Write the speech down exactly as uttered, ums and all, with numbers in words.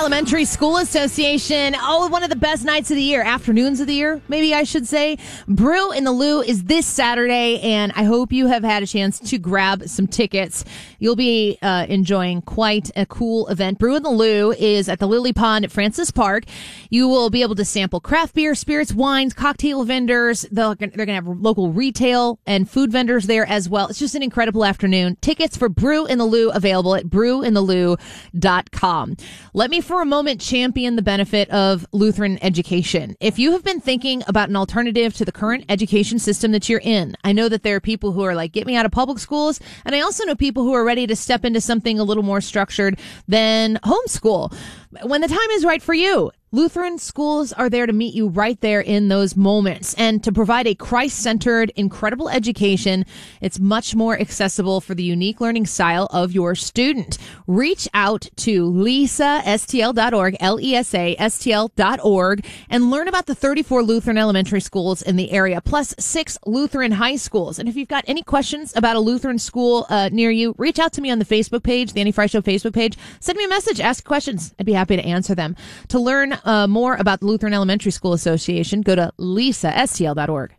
Elementary School Association. Oh, one of the best nights of the year, afternoons of the year, maybe I should say. Brew in the Lou is this Saturday, and I hope you have had a chance to grab some tickets. You'll be uh, enjoying quite a cool event. Brew in the Lou is at the Lily Pond at Francis Park. You will be able to sample craft beer, spirits, wines, cocktail vendors. They're going to have local retail and food vendors there as well. It's just an incredible afternoon. Tickets for Brew in the Lou available at brew in the lou dot com. Let me for a moment champion the benefit of Lutheran education. If you have been thinking about an alternative to the current education system that you're in, I know that there are people who are like, get me out of public schools. And I also know people who are ready to step into something a little more structured than homeschool. When the time is right for you, Lutheran schools are there to meet you right there in those moments and to provide a Christ-centered, incredible education. It's much more accessible for the unique learning style of your student. Reach out to lisa s t l dot org, L E S A S T L dot org, and learn about the thirty-four Lutheran elementary schools in the area, plus six Lutheran high schools. And if you've got any questions about a Lutheran school uh, near you, reach out to me on the Facebook page, the Annie Frey Show Facebook page. Send me a message, ask questions. I'd be happy to answer them. To learn Uh, more about the Lutheran Elementary School Association, go to lisa s t l dot org.